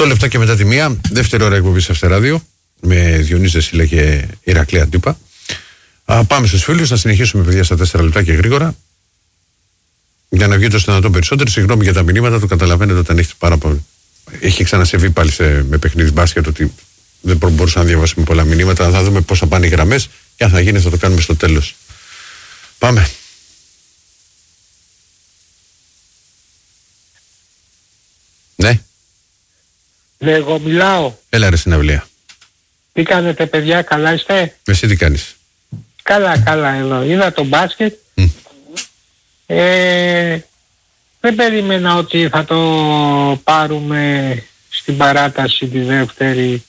8 λεπτά και μετά τη 1, δεύτερη ώρα εκπομπή Αυτεράδιο με Διονύση Δεσίλα και Ηρακλή Αντίπα. Πάμε στους φίλους, θα συνεχίσουμε παιδιά στα 4 λεπτά και γρήγορα. Για να βγει το δυνατόν περισσότερο. Συγγνώμη για τα μηνύματα, το καταλαβαίνετε όταν έχετε πάρα πολύ. Έχει ξανασεβεί πάλι με παιχνίδι μπάσκετ ότι δεν μπορούσα να διαβάσουμε πολλά μηνύματα. Θα δούμε πώς θα πάνε οι γραμμές και αν θα γίνει θα το κάνουμε στο τέλος. Πάμε. Ναι. Ναι, εγώ μιλάω. Έλα ρε συναυλία. Τι κάνετε παιδιά, καλά είστε? Εσύ τι κάνεις? Καλά εδώ. Είδα το μπάσκετ. Δεν περίμενα ότι θα το πάρουμε στην παράταση τη δεύτερη.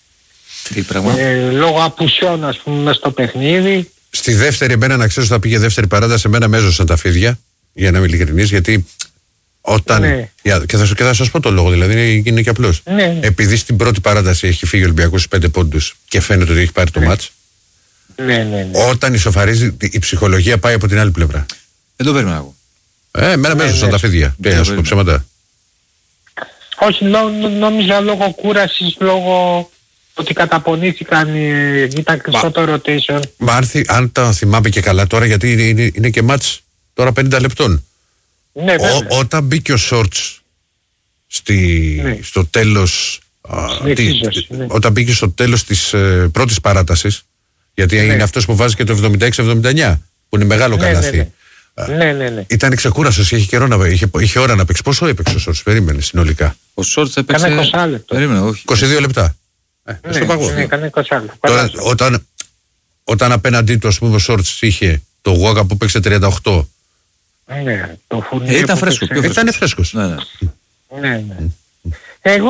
Λόγω απουσιών ας πούμε μες στο παιχνίδι. Στη δεύτερη εμένα να ξέρω θα πήγε δεύτερη παράταση, εμένα με έζωσαν τα φίδια, για να είμαι ειλικρινής, γιατί όταν... Ναι. Και θα σας πω το λόγο, δηλαδή είναι και απλός. Ναι. Επειδή στην πρώτη παράταση έχει φύγει ο Ολυμπιακός 5 πόντους και φαίνεται ότι έχει πάρει το μάτς. Ναι. Όταν ισοφαρίζει η ψυχολογία πάει από την άλλη πλευρά. Δεν το περίμενα εγώ. Εμένα με έζωσαν τα φίδια. Να σου πω ψέματα. Όχι, νόμιζα λόγω κούρασης, λόγω ότι καταπονήθηκαν, ήταν κλειστό το rotation. Μα αν τα θυμάμαι και καλά τώρα, γιατί είναι και μάτς τώρα 50 λεπτών. Ναι, όταν μπήκε ο Σόρτς στο τέλος, όταν μπήκε στο τέλος της πρώτης παράτασης, γιατί είναι αυτός που βάζει και το 76-79, που είναι μεγάλο καλάθι. Ναι. Ήταν ξεκούραστος, είχε ώρα να παίξει. Πόσο έπαιξε ο Σόρτς, περίμενε συνολικά? Ο Σόρτς έπαιξε 20 λεπτά. Περίμενε, όχι. 22 λεπτά. Στο παγό. Έκανε 20 λεπτά. Όταν απέναντί του, ας πούμε, ο Σόρτς είχε το Γουάκα που παίξε 38. Ναι, το Φουρνιέ ήταν φρέσκο. Ήταν φρέσκος. Ναι. Εγώ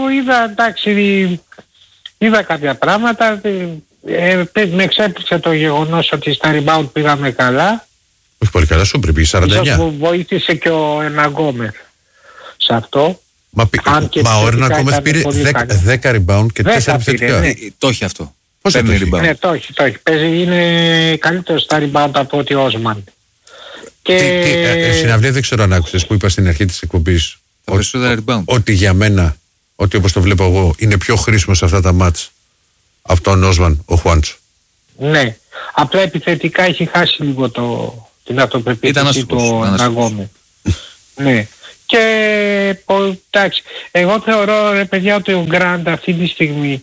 είδα κάποια πράγματα. Με εξέπληξε το γεγονός ότι στα rebound πήγαμε καλά. Όχι πολύ καλά, σου πρέπει 49. Ίσως βοήθησε και ο Εναγκόμεθ σε αυτό. Μα ο Εναγκόμεθ πήρε 10 rebound και 4 επιθετικά. Το έχει αυτό. Πώς παίρνει rebound? Ναι, το έχει. Είναι καλύτερο στα rebound από ότι ο Όσμαν. Συναυλία, δεν ξέρω αν άκουσες που είπα στην αρχή της εκπομπής ότι για μένα, ότι όπως το βλέπω εγώ, είναι πιο χρήσιμο σε αυτά τα μάτς από τον Όσμαν ο Χουάντσο. Ναι, απλά επιθετικά έχει χάσει λίγο την αυτοπεποίθηση του Αναγκόμεθ. Ναι. Και εντάξει, εγώ θεωρώ ρε παιδιά ότι ο Γκραντ αυτή τη στιγμή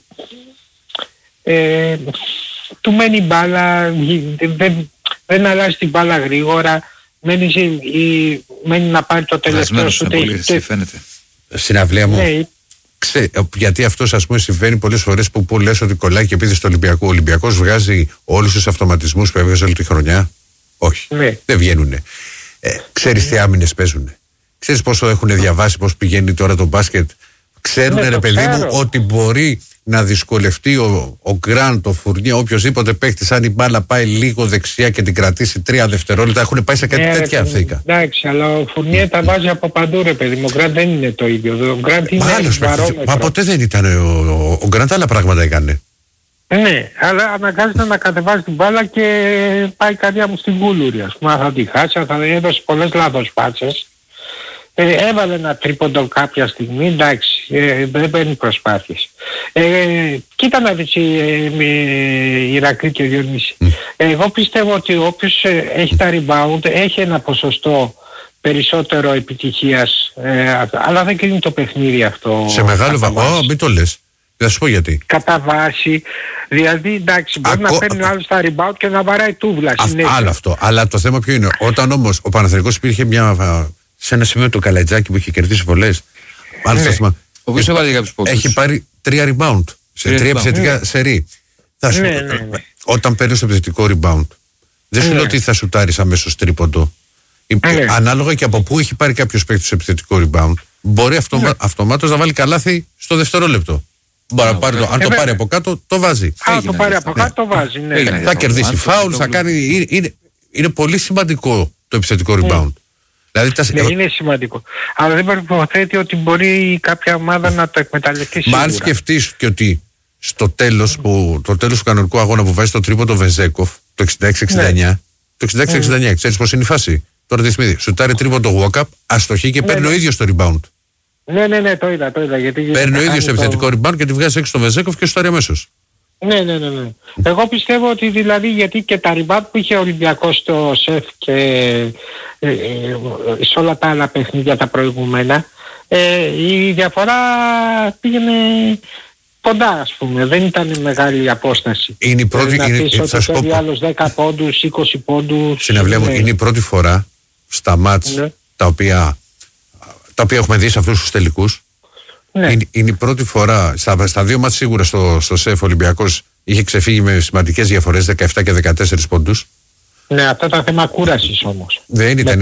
του μένει μπάλα, δεν αλλάζει την μπάλα γρήγορα, μένει να πάρει το τελευταίο σου φαίνεται. Συναυλία μου, ναι. Γιατί αυτό ας πούμε συμβαίνει πολλές φορές που λες ότι κολλάει και επειδή στο Ολυμπιακό. Ο Ολυμπιακός βγάζει όλους τους αυτοματισμούς που έβγαζε όλη τη χρονιά. Όχι, δεν βγαίνουνε. Ξέρεις τι άμυνες παίζουνε. Ξέρεις πόσο έχουν διαβάσει, πώς πηγαίνει τώρα το μπάσκετ. Ξέρουνε ρε παιδί μου ότι μπορεί να δυσκολευτεί ο Γκραντ, ο Φουρνιέ, οποιοσδήποτε παίχτης, αν η μπάλα πάει λίγο δεξιά και την κρατήσει 3 δευτερόλεπτα. Έχουν πάει σε κάτι τέτοια θήκα. Εντάξει, αλλά ο Φουρνιέ τα βάζει από παντού ρε παιδί μου. Ο Γκραντ δεν είναι το ίδιο. Ο Γκραντ είναι βαρόμετρο. Μα ποτέ δεν ήταν ο Γκραντ, άλλα πράγματα έκανε. Ναι, αλλά αναγκάζεται να κατεβάζει την μπάλα και πάει καρδιά μου στην κούλουρη. Ας πούμε, θα τη χάσει, θα έδωσε πολλές λάθος πάτσες. Έβαλε ένα τρίποντο κάποια στιγμή, εντάξει, δεν παίρνει προσπάθειες. Κοίτα να δεις Ηρακλή και Διονύση. Εγώ πιστεύω ότι όποιος έχει τα rebound έχει ένα ποσοστό περισσότερο επιτυχίας, αλλά δεν κρίνει το παιχνίδι αυτό. Σε μεγάλο βαθμό, μην το λες. Θα σου πω γιατί. Κατά βάση, δηλαδή εντάξει, μπορεί να παίρνει ο άλλος τα rebound και να βαράει τούβλα συνέχεια. Άλλο αυτό, αλλά το θέμα ποιο είναι? Όταν όμως ο Παναθηναϊκός υπήρχε σε ένα σημείο το Καλατζάκι που είχε κερδίσει πολλές. Ο οποίος έβαλε κάποιους πόντους. Έχει πάρει 3 rebound σε 3 επιθετικά σερί. Όταν παίρνεις το επιθετικό rebound, δεν σου λέω ότι θα σουτάρεις αμέσως τρίποντο. Ανάλογα και από πού έχει πάρει κάποιος παίκτης στο επιθετικό rebound, μπορεί αυτομάτως να βάλει καλάθι στο δευτερόλεπτο. Αν το πάρει από κάτω, το βάζει. Αν το πάρει από κάτω, το βάζει. Θα κερδίσει φάουλ, θα κάνει. Είναι πολύ σημαντικό το επιθετικό rebound. Δηλαδή είναι σημαντικό. Αλλά δεν προϋποθέτει ότι μπορεί κάποια ομάδα να το εκμεταλλευτεί σίγουρα. Μα αν σκεφτείς και ότι στο τέλος του κανονικού αγώνα που βάζει το τρίποντο Βεζέκοφ, το 66-69, το 66-69, ξέρεις πώς είναι η φάση? Τώρα τη στιγμή σουτάρει τρίποντο walk-up, αστοχή και παίρνει ο ίδιος το rebound. Ναι, το είδα. Παίρνει ο ίδιος επιθετικό rebound και τη βγάζει έξω στο Βεζέκοφ και σουτάρει αμέσως. Ναι. Εγώ πιστεύω ότι δηλαδή, γιατί και τα rebound που είχε ο Ολυμπιακός στο ΣΕΦ και σε όλα τα άλλα παιχνίδια τα προηγούμενα, η διαφορά πήγαινε κοντά, ας πούμε. Δεν ήταν μεγάλη απόσταση. Είναι η πρώτη, θα σου πω, άλλους 10 πόντους, 20 πόντους. Συναυλία μου, είναι η πρώτη φορά στα μάτς τα οποία έχουμε δει σε αυτούς τους τελικούς. Ναι. Είναι η πρώτη φορά, στα δύο μάτς σίγουρα στο ΣΕΦ ο Ολυμπιακός είχε ξεφύγει με σημαντικές διαφορές, 17 και 14 πόντους. Ναι, αυτό ήταν θέμα κούρασης όμως. Δεν ήταν.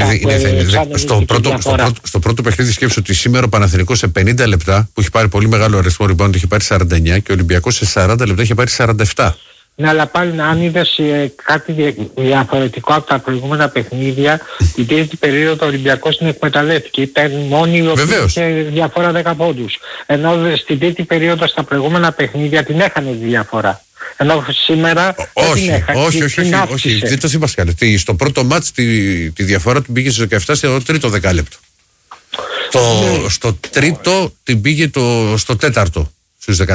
Στο πρώτο παιχνίδι σκέψου ότι σήμερα ο Παναθηναϊκός σε 50 λεπτά, που έχει πάρει πολύ μεγάλο αριθμό rebound, είχε πάρει 49 και ο Ολυμπιακός σε 40 λεπτά είχε πάρει 47. Ναι, αλλά πάλι αν είδες κάτι διαφορετικό από τα προηγούμενα παιχνίδια, την τρίτη περίοδο ο Ολυμπιακός την εκμεταλλεύτηκε. Ήταν μόνη η οποία είχε διαφορά 10 πόντους. Ενώ στην τρίτη περίοδο στα προηγούμενα παιχνίδια την έχανε τη διαφορά. Ενώ σήμερα όχι, δεν το είπα κάτι. Στο πρώτο μάτς τη διαφορά την πήγε στο 17 στο τρίτο δεκάλεπτο. Στο τρίτο την πήγε στο τέταρτο στους 14.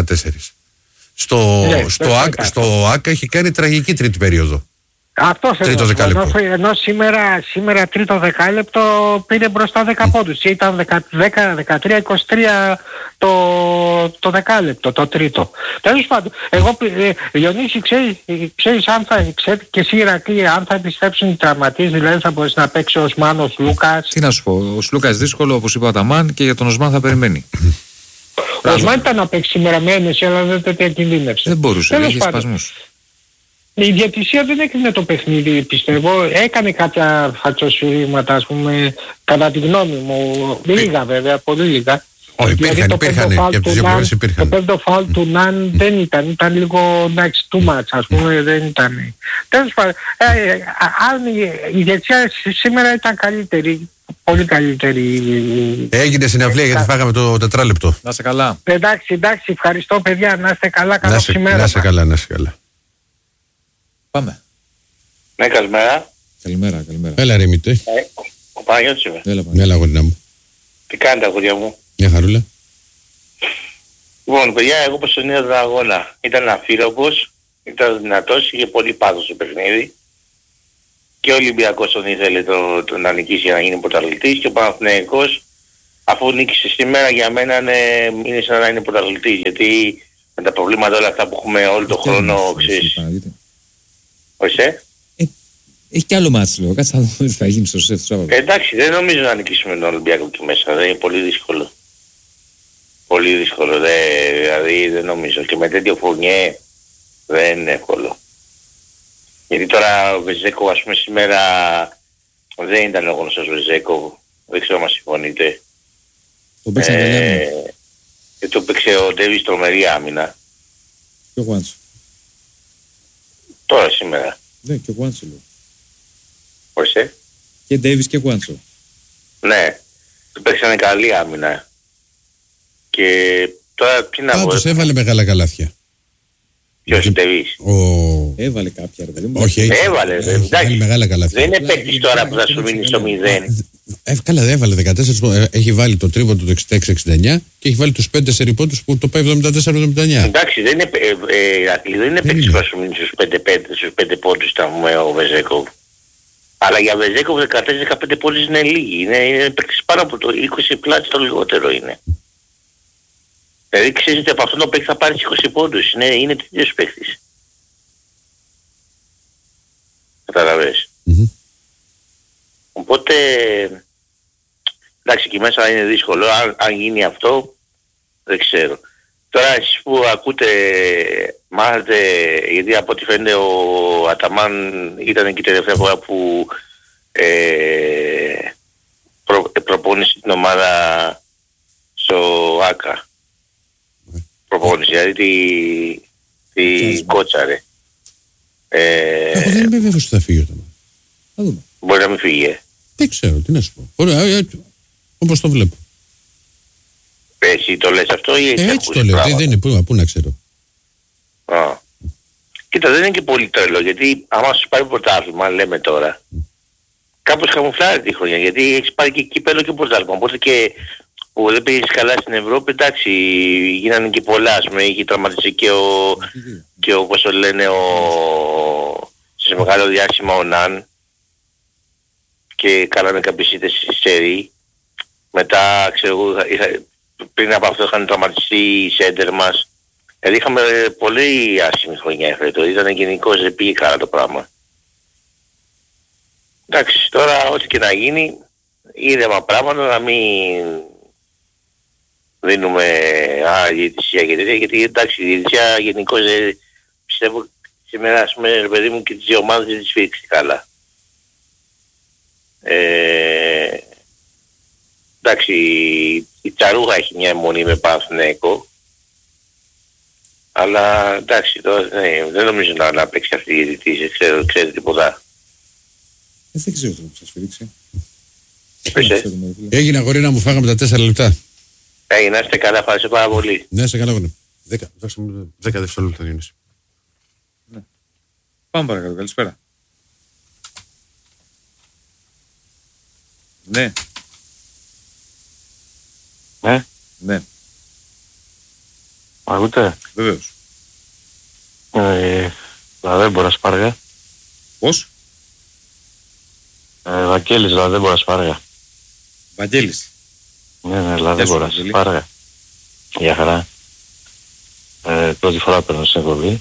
Στο ΆΚΑ έχει κάνει τραγική τρίτη περίοδο. Αυτό ενώ σήμερα τρίτο δεκάλεπτο πήρε μπροστά 10 πόντους. Ήταν 13-23 το δεκάλεπτο, το τρίτο. Τέλος πάντων, εγώ Διονύση, ξέρεις αν θα και εσύ Ηρακλή, αν θα επιστρέψουν οι τραυματίες, δηλαδή θα μπορείς να παίξει ο Οσμάν, ο Σλούκας. Τι να σου πω, ο Σλούκας δύσκολο όπως είπε ο Αταμάν και για τον Οσμάν θα περιμένει. Ο Οσμάν ήταν να παίξει σήμερα με ένεση, αλλά δεν το διακινδύνευσε. Δεν μπορούσε, είχε σπασμούς. Η διαιτησία δεν έκρινε το παιχνίδι, πιστεύω. Έκανε κάποια φατσοσυρίγματα, ας πούμε, κατά τη γνώμη μου. Λίγα βέβαια, πολύ λίγα. Όχι, υπήρχαν και από τις δύο πλευρές υπήρχαν. Το πέμπτο φάουλ του Ναν δεν ήταν λίγο too much, ας πούμε, δεν ήταν. Τέλος πάντων, η διαιτησία σήμερα ήταν καλύτερη. Πολύ καλύτερη. Έγινε συναυλία γιατί φάγαμε το τετράλεπτο. Να είστε καλά. Εντάξει, ευχαριστώ παιδιά, να είστε καλά, καλό σήμερα. Να είστε καλά. Πάμε. Ναι, καλημέρα. Καλημέρα. Έλα ρε Μητέ. Ο Παναγιώτης είμαι. Έλα γοντινά μου. Τι κάνετε αγόρια μου? Μια χαρούλα. Λοιπόν παιδιά, εγώ πως τον είδα τον αγώνα. Ήταν αφύροπος, ήταν δυνατός, είχε πολύ πάθος στο παιχνίδι. Και ο Ολυμπιακός τον ήθελε να νικήσει για να γίνει πρωταθλητής και ο Παναθηναϊκός αφού νίκησε σήμερα για μένα είναι σαν να είναι πρωταθλητής, γιατί με τα προβλήματα όλα αυτά που έχουμε όλο τον χρόνο, ξέρεις. Ορίστε. Έχει κι άλλο μάτς λέω, κάτσε να δούμε τι θα γίνει στο ΣΕΦ. Εντάξει, δεν νομίζω να νικήσουμε τον Ολυμπιακό εκεί μέσα, δεν είναι πολύ δύσκολο. Πολύ δύσκολο, δηλαδή δεν νομίζω. Και με τέτοιο Φουρνιέ δεν είναι εύκολο. Γιατί τώρα ο Βεζέκο ας πούμε σήμερα δεν ήταν ο γνωστός Βεζέκο, δεν ξέρω αν συμφωνείτε. Το παίξε και το παίξε ο Ντέβις τρομερή άμυνα. Και ο Γουάντσο. Τώρα σήμερα. Ναι, και ο Γουάντσο λέω. Ορίστε. Και Ντέβις και Γουάντσο. Ναι, του παίξανε καλή άμυνα. Και τώρα τι να πω. Πάντως έβαλε μεγάλα καλάθια. Ποιος Ντέβις? Έβαλε κάποια ρε παιδί μου. Όχι, έβαλε. Εντάξει, μεγάλα καλάθια. Δεν είναι παίκτης τώρα που θα σου μείνει στο 0. Καλά, δεν έβαλε 14. Έχει βάλει το τρίποντο το 66-69 και έχει βάλει τους 5 σεριπόντους που το πάει 74-79. Εντάξει, δεν είναι παίκτης που θα σου μείνει στους 5 πόντους ο Βεζέκοβ. Αλλά για Βεζέκοβ 14-15 πόντους είναι λίγοι. Είναι παίκτης πάνω από το 20 πλάτη το λιγότερο είναι. Δηλαδή ξέρεις ότι από αυτόν τον παίκτη θα πάρεις 20 πόντους. Είναι τέτοιος παίκτης. Καταλαβες. Οπότε, εντάξει, εκεί μέσα είναι δύσκολο. Αν γίνει αυτό, δεν ξέρω. Τώρα εσείς που ακούτε, μάθατε, γιατί από ό,τι φαίνεται ο Αταμάν ήταν και η τελευταία φορά που προπόνησε την ομάδα στο ΆΚΑ. Προπόνησε, δηλαδή τη κότσαρε. Εγώ δεν είμαι βέβαιος ότι θα φύγει ο Αταμάν. Θα δούμε. Μπορεί να μην φύγει. Δεν ξέρω, τι να σου πω. Όπως το βλέπω. Εσύ το λες αυτό ή εσύ έτσι το λέω, δεν είναι, πού να ξέρω. Κοίτα, δεν είναι και πολύ τρελό, γιατί άμα σου πάρει πρωτάθλημα, λέμε τώρα, κάπως χαμουφλάρει τη χρονιά, γιατί έχεις πάρει και κύπελλο και πρωτάθλημα, οπότε και που δεν πήγε καλά στην Ευρώπη, εντάξει, γίνανε και πολλά, ας πούμε, είχε τραυματιστεί και ο πώς το λένε, σε μεγάλο διάστημα ο Ναν και κάνανε κάποιες ήττες στη σερί. Μετά, ξέρω εγώ, πριν από αυτό είχαν τραυματιστεί οι σέντερ μας. Δηλαδή είχαμε πολύ άσχημη χρονιά φέτος, ήταν γενικώς, δεν πήγε καλά το πράγμα. Εντάξει, τώρα ό,τι και να γίνει, είδαμε πράγματα, να μην δίνουμε διαιτησία και τέτοια, γιατί εντάξει, η διαιτησία γενικώς πιστεύω σήμερα, ας πούμε, ρε παιδί μου, και τις δύο ομάδες δεν τις φύριξε καλά. Εντάξει, η Τσαρούχα έχει μια αιμονή με Παναθηναϊκό, αλλά εντάξει, τώρα δεν νομίζω να παίξει αυτή η διαιτησία, ξέρετε τίποτα. Δεν ξέρω τι θα σας φυρίξει. Έγινε αγορίνα μου, φάγαμε τα 4 λεπτά. Να είστε καλά, ευχαριστώ πάρα πολύ. Ναι, είστε καλά, αγορίνα. 10 δευτερόλεπτα είναι. Ναι. Πάμε παρακαλώ, καλησπέρα. Ναι. Ναι. Μ' ακούτε? Βεβαίως. Λαδέμπορα Σπάργα. Πώς? Βαγγέλης Λαδέμπορα Σπάργα. Βαγγέλης. Ναι, Λαδέμπορα Σπάργα. Γεια χαρά. Πρώτη φορά παίρνω στην εκπομπή.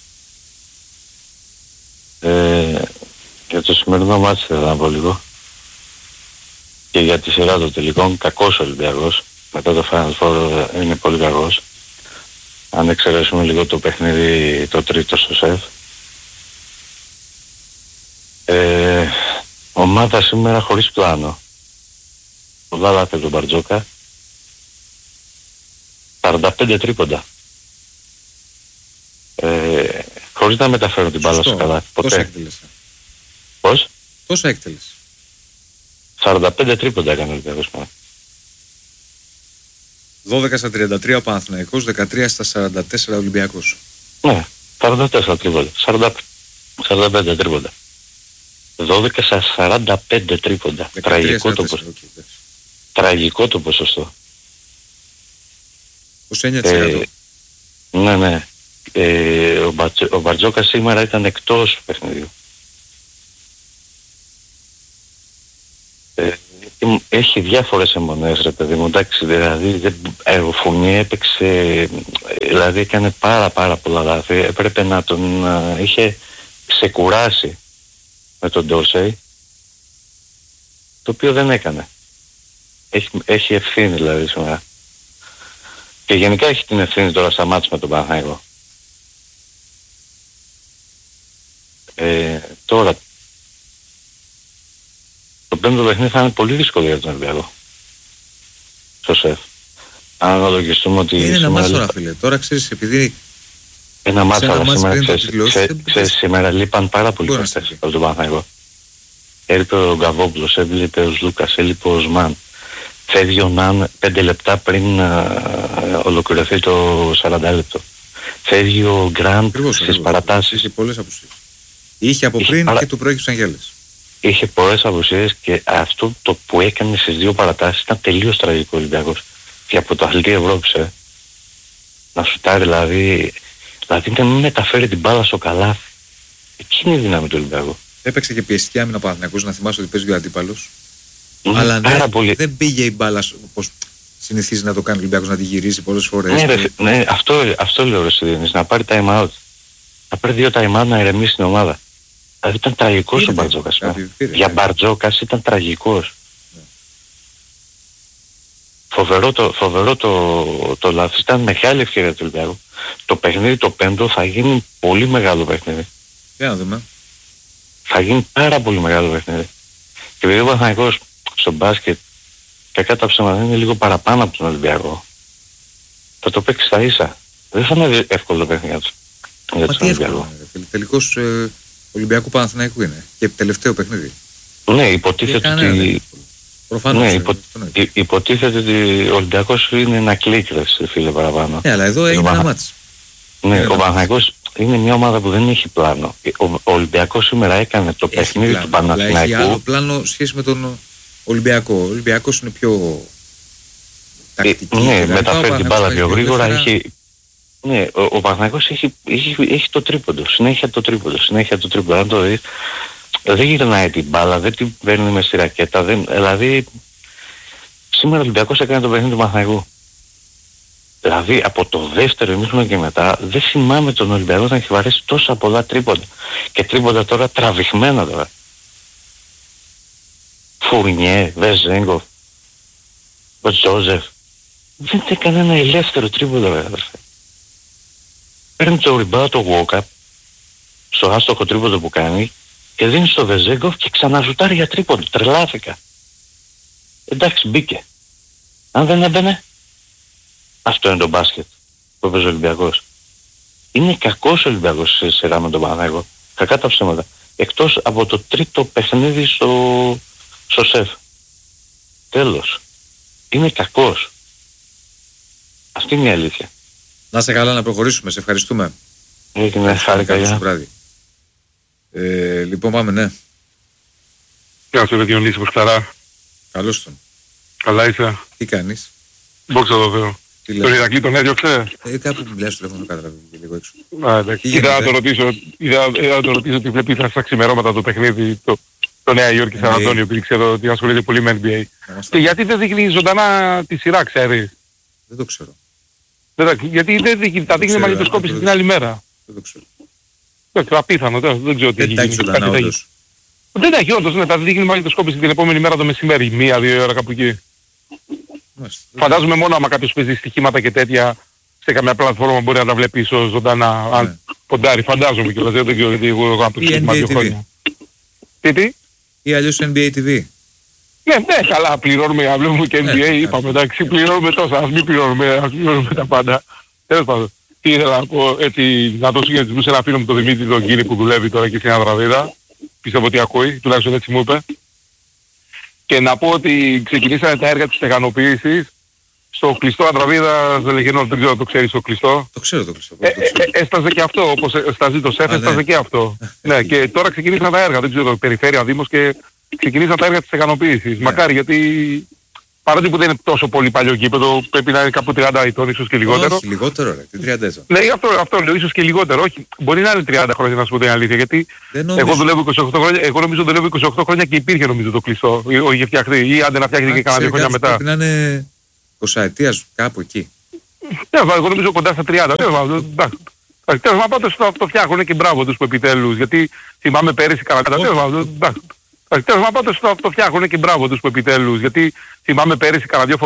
Για το σημερινό μάτι θέλω να πω λίγο. Και για τη σειρά των τελικών, κακός ο Ολυμπιακός. Μετά το Final Four είναι πολύ κακός. Αν εξαιρέσουμε λίγο το παιχνίδι το τρίτο στο ΣΕΦ. Ομάδα σήμερα χωρίς πλάνο. Πολλά λάθη από τον Μπαρτζόκα. 45 τρίποντα. Χωρίς να μεταφέρω την μπάλα στο καλάθι. Τόσα έκτελεσε. Πώς? Τόσα έκτελεσε. 45 τρίποντα έκανε ο Ολυμπιακός. 12 στα 33 ο Παναθηναϊκός, 13 στα 44 ο Ολυμπιακός. Ναι, 44 τρίποντα. 45 τρίποντα. 12 στα 45 τρίποντα. Τραγικό το ποσοστό. 29%. Ναι. Ο Μπαρτζόκας σήμερα ήταν εκτός παιχνιδιού. Έχει διάφορες αιμονές, ρε παιδί μου, εντάξει, δηλαδή ο Φουνί έπαιξε, δηλαδή έκανε πάρα πολλά λάθη, έπρεπε να τον είχε ξεκουράσει με τον Ντόρσεϊ, το οποίο δεν έκανε. Έχει ευθύνη δηλαδή σήμερα. Και γενικά έχει την ευθύνη τώρα στα μάτς με τον Παναθηναϊκό. Τώρα το πέμπτο παιχνίδι θα είναι πολύ δύσκολο για τον Ολυμπιακό. Στο ΣΕΦ. Αν αναλογιστούμε ότι... Είναι ένα μάτς τώρα, φίλε. Τώρα ξέρεις, επειδή... Ένα μάτς τώρα σήμερα, σήμερα λείπαν πάρα πολλοί παίκτες από τον Παναθηναϊκό. Έλειπε ο Γκαβόπουλος, έλειπε ο Λούκας, έλειπε ο Οσμάν. Φεύγει ο Ναν 5 λεπτά πριν ολοκληρωθεί το 40 λεπτό. Φεύγει ο Γκραντ στις παρατάσεις. Είχε πολλές απουσίες. Είχε από πριν και του προέκυψαν γέλες. Είχε πολλές απουσίες και αυτό το που έκανε στις δύο παρατάσεις ήταν τελείως τραγικό ο Ολυμπιακός. Και από το αθλητή Ευρώπης, να σουτάρει δηλαδή να μην μεταφέρει την μπάλα στο καλάθι. Εκείνη η δύναμη του Ολυμπιακού. Έπαιξε και πιεστική άμυνα ο Παναθηναϊκός, να θυμάσαι ότι παίζει ο αντίπαλος. Αλλά δεν πήγε η μπάλα όπως συνηθίζει να το κάνει ο Ολυμπιακός, να τη γυρίσει πολλές φορές. Ναι, αυτό λέω ρε Σιδήνης, να πάρει time out. Να πάρει 2 time out να ηρεμήσει την ομάδα. Δηλαδή ήταν τραγικός ο Μπαρτζόκας. Για Μπαρτζόκας ήταν τραγικός. Φοβερό το λάθος. Ήταν μεγάλη ευκαιρία του Ολυμπιακού. Το παιχνίδι το πέμπτο θα γίνει πολύ μεγάλο παιχνίδι. Για να δούμε. Θα γίνει πάρα πολύ μεγάλο παιχνίδι. Και επειδή ο Παναθηναϊκός στο μπάσκετ κακά τα ψέματα είναι λίγο παραπάνω από τον Ολυμπιακό, θα το παίξει στα ίσα. Δεν θα είναι εύκολο το παιχνίδι του. Μα τι εύκολο είναι. Τελικώς Ολυμπιακού Παναθηναϊκού είναι. Και τελευταίο παιχνίδι. Ναι, υποτίθεται ότι... Προφανώς. Ναι, υποτίθεται ότι ο Ολυμπιακός είναι ένα κλίκρες, φίλε, παραπάνω. Ναι, αλλά εδώ έγινε ένα μάτς. Ναι, ο Παναθηναϊκός είναι μια ομάδα που δεν έχει πλάνο. Ο Ολυμπιακός σήμερα έκανε το παιχνίδι του Παναθηναϊκού. Έχει άλλο πλάνο σχέση με τον Ολυμπιακό. Ο Ολυμπιακός είναι πιο Ναι, μεταφέρει την μπάλα πιο γρήγορα. Ναι, ο Παναθηναϊκός έχει το τρίποντο. Συνέχεια το τρίποντο. Αν το δεις, δεν γυρνάει την μπάλα, δεν την παίρνει μες στη ρακέτα. Δηλαδή, σήμερα ο Ολυμπιακός έκανε το παιχνίδι του Παναθηναϊκού. Δηλαδή, από το δεύτερο ημίχρονο και μετά, δεν θυμάμαι τον Ολυμπιακό να έχει βαρέσει τόσα πολλά τρίποντα. Και τρίποντα τώρα τραβηγμένα τώρα. Φουρνιέ, Βεζέγκοφ, ο Τζόζεφ. Δεν έκανε ένα ελεύθερο τρίποντα, βέβαια. Παίρνει το ριμπάο το Walkup, στο άστοχο τρίποντο που κάνει, και δίνει στο Βεζέγκοφ και ξαναζουτάρει για τρίποντο. Τρελάθηκα. Εντάξει, μπήκε. Αν δεν έμπαινε, αυτό είναι το μπάσκετ που έπαιζε ο Ολυμπιακός. Είναι κακός ο Ολυμπιακός σε σειρά με τον Παναθηναϊκό. Κακά τα ψέματα. Εκτός από το τρίτο παιχνίδι στο ΣΕΦ. Τέλος. Είναι κακός. Αυτή είναι η αλήθεια. Να είσαι καλά, να προχωρήσουμε. Σε ευχαριστούμε. Έγινε χάρηκα για βράδυ. Λοιπόν, πάμε, ναι. Γεια σου, Διονύση, πως χαρά. Καλώς τον. Καλά είσαι. Τι κάνεις? Δόξα τω Θεώ. Τον Ηρακλή τον έδιωξε. Κάπου που μιλάς στο τηλέφωνο, κατάλαβε λίγο έξω. Είδα να το ρωτήσω τι βλέπει στα ξημερώματα το παιχνίδι, το Νέα Υόρκη Σαν Αντώνιο, επειδή ξέρω ότι ασχολείται πολύ με NBA. Και γιατί δεν δείχνει ζωντανά τη σειρά, ξέρεις? Δεν το ξέρω. Γιατί δεν τα δείχνει μαγνητοσκόπηση την άλλη μέρα. Δεν το ξέρω. Απίθανο, δεν ξέρω τι έχει γίνει. Δεν έχει όντως, ναι, τα δείχνει μαγνητοσκόπηση την επόμενη μέρα το μεσημέρι, 1-2 ώρα κάπου εκεί. Φαντάζομαι μόνο άμα κάποιος παίζει στοιχήματα και τέτοια σε καμιά πλατφόρμα μπορεί να τα βλέπει ίσως ζωντανά, αν ποντάρει, φαντάζομαι κιόλας, δεν ξέρω γιατί εγώ έχω παίξει στοιχήματα 2 χρόνια. Τι? Ή αλλιώς NBA TV. Ναι, καλά, πληρώνουμε, να βλέπουμε και NBA, είπαμε, εντάξει, πληρώνουμε τόσα, ας μην πληρώνουμε τα πάντα. Τέλος πάντων, τι ήθελα να πω, έτσι, να το συγκεντρώσω σε ένα φίλο μου τον Δημήτρη τον Κίνη που δουλεύει τώρα και στην Ανδραβίδα, πιστεύω ότι ακούει, τουλάχιστον έτσι μου είπε. Και να πω ότι ξεκινήσανε τα έργα της στεγανοποίησης στο κλειστό Ανδραβίδας Δελεγενών, δεν ξέρω αν το ξέρεις το κλειστό. Το ξέρω το κλειστό. Έσταζε και αυτό, όπως στάζει το ΣΕΦ, έσταζε και αυτό. Ναι, και τώρα ξεκινήσαν τα έργα, δεν ξέρω, περιφέρεια, δήμος και ξεκινήσαν τα έργα της στεγανοποίησης. Μακάρι, γιατί παρότι που δεν είναι τόσο πολύ παλιό γήπεδο, πρέπει να είναι κάπου 30 ετών, ίσως και λιγότερο. Όχι, λιγότερο ρε, την 30 ετών. Ναι, αυτό λέω, ίσως και λιγότερο. Όχι, μπορεί να είναι 30 χρόνια να σου πω την αλήθεια, γιατί εγώ δουλεύω 28 χρόνια, εγώ νομίζω δουλεύω 28 χρόνια και υπήρχε νομίζω το κλειστό, είχε φτιαχτεί, ή άντε να φτιάχτηκε και κανένα 2 χρόνια μετά. Πρέπει να είναι 20 ετίας κάπου εκεί. Ναι, εγώ νομίζω κοντά στα 30. Τέλος πάντων, το φτιάχνουν και μπράβο τους που επιτέλους, γιατί θυμάμαι πέρυσι καλά. Τέλος πάντων, το φτιάχνουν και μπράβο τους που επιτέλους, γιατί θυμάμαι πέρυσι κανένα 2